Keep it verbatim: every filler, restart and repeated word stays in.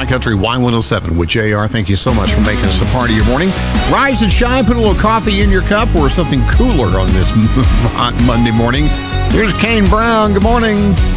My Country Y one oh seven with J R. Thank you so much for making us a part of your morning. Rise and shine. Put a little coffee in your cup or something cooler on this hot Monday morning. Here's Kane Brown. Good morning.